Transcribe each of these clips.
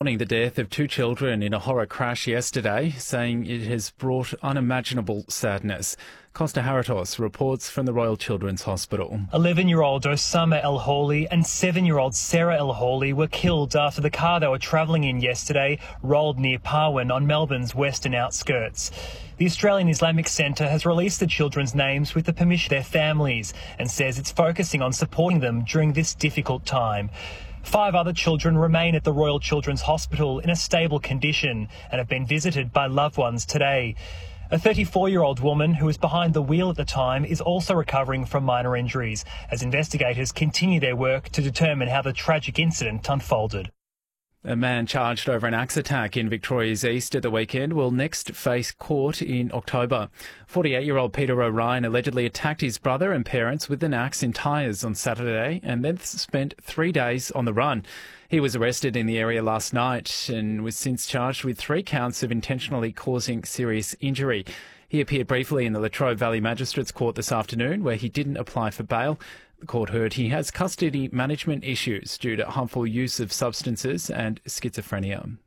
mourning the death of two children in a horror crash yesterday, saying it has brought unimaginable sadness. Costa Haratos reports from the Royal Children's Hospital. 11-year-old Osama El Hawley and 7-year-old Sarah El Hawley were killed after the car they were travelling in yesterday rolled near Parwin on Melbourne's western outskirts. The Australian Islamic Centre has released the children's names with the permission of their families and says it's focusing on supporting them during this difficult time. 5 other children remain at the Royal Children's Hospital in a stable condition and have been visited by loved ones today. A 34-year-old woman who was behind the wheel at the time is also recovering from minor injuries as investigators continue their work to determine how the tragic incident unfolded. A man charged over an axe attack in Victoria's East at the weekend will next face court in October. 48-year-old Peter O'Ryan allegedly attacked his brother and parents with an axe in Tyres on Saturday and then spent 3 days on the run. He was arrested in the area last night and was since charged with 3 counts of intentionally causing serious injury. He appeared briefly in the Latrobe Valley Magistrates Court this afternoon, where he didn't apply for bail. The court heard he has custody management issues due to harmful use of substances and schizophrenia.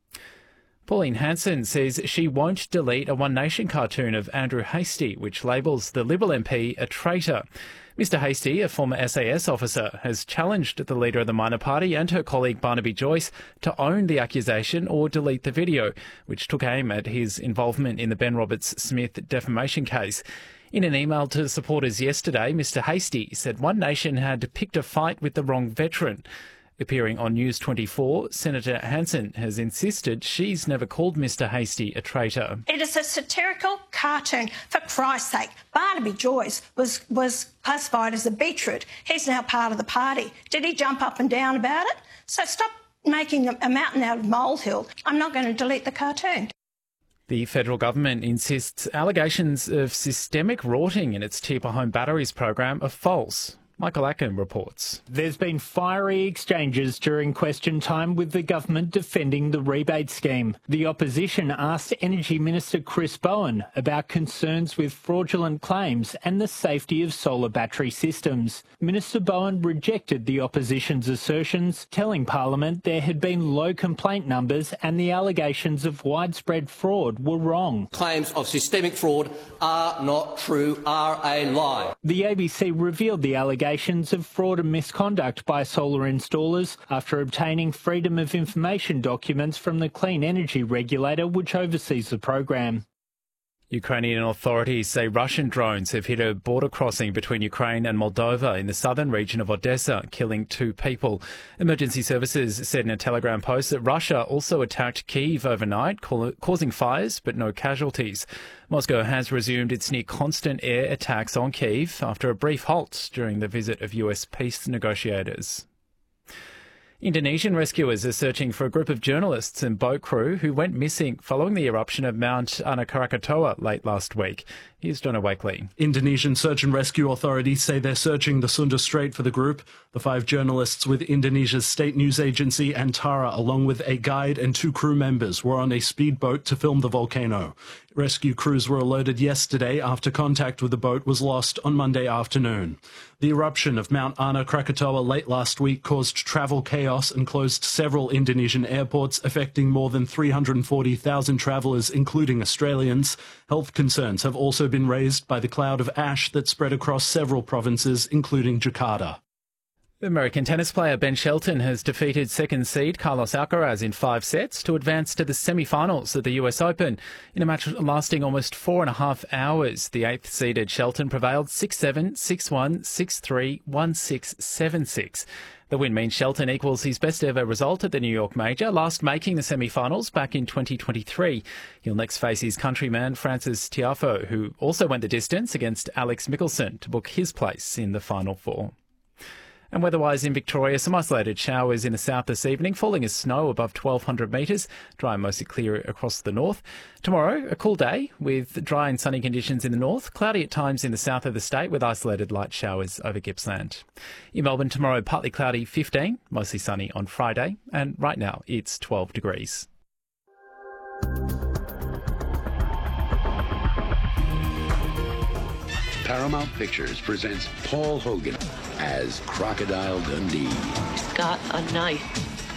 Pauline Hanson says she won't delete a One Nation cartoon of Andrew Hastie, which labels the Liberal MP a traitor. Mr Hastie, a former SAS officer, has challenged the leader of the minor party and her colleague Barnaby Joyce to own the accusation or delete the video, which took aim at his involvement in the Ben Roberts-Smith defamation case. In an email to supporters yesterday, Mr Hastie said One Nation had picked a fight with the wrong veteran. Appearing on News 24, Senator Hanson has insisted she's never called Mr Hastie a traitor. It is a satirical cartoon, for Christ's sake. Barnaby Joyce was classified as a beetroot. He's now part of the party. Did he jump up and down about it? So stop making a mountain out of a molehill. I'm not going to delete the cartoon. The federal government insists allegations of systemic rorting in its cheaper home batteries program are false. Michael Acken reports. There's been fiery exchanges during question time with the government defending the rebate scheme. The opposition asked Energy Minister Chris Bowen about concerns with fraudulent claims and the safety of solar battery systems. Minister Bowen rejected the opposition's assertions, telling Parliament there had been low complaint numbers and the allegations of widespread fraud were wrong. Claims of systemic fraud are not true, are a lie. The ABC revealed the allegations of fraud and misconduct by solar installers after obtaining Freedom of Information documents from the Clean Energy Regulator, which oversees the program. Ukrainian authorities say Russian drones have hit a border crossing between Ukraine and Moldova in the southern region of Odessa, killing 2 people. Emergency services said in a Telegram post that Russia also attacked Kyiv overnight, causing fires but no casualties. Moscow has resumed its near-constant air attacks on Kyiv after a brief halt during the visit of US peace negotiators. Indonesian rescuers are searching for a group of journalists and boat crew who went missing following the eruption of Mount Anak Krakatoa late last week. Here's Donna Wakely. Indonesian search and rescue authorities say they're searching the Sunda Strait for the group. The 5 journalists with Indonesia's state news agency Antara, along with a guide and 2 crew members, were on a speedboat to film the volcano. Rescue crews were alerted yesterday after contact with the boat was lost on Monday afternoon. The eruption of Mount Anak Krakatoa late last week caused travel chaos and closed several Indonesian airports, affecting more than 340,000 travellers, including Australians. Health concerns have also been raised by the cloud of ash that spread across several provinces, including Jakarta. American tennis player Ben Shelton has defeated second seed Carlos Alcaraz in 5 sets to advance to the semi-finals of the US Open. In a match lasting almost 4.5 hours, the 8th seeded Shelton prevailed 6-7, 6-1, 6-3, 1-6, 7-6. The win means Shelton equals his best ever result at the New York Major, last making the semi-finals back in 2023. He'll next face his countryman Francis Tiafoe, who also went the distance against Alex Michelsen to book his place in the Final Four. And weather-wise in Victoria, some isolated showers in the south this evening, falling as snow above 1,200 metres, dry and mostly clear across the north. Tomorrow, a cool day with dry and sunny conditions in the north, cloudy at times in the south of the state with isolated light showers over Gippsland. In Melbourne tomorrow, partly cloudy, 15, mostly sunny on Friday, and right now it's 12 degrees. Paramount Pictures presents Paul Hogan as Crocodile Dundee. He's got a knife.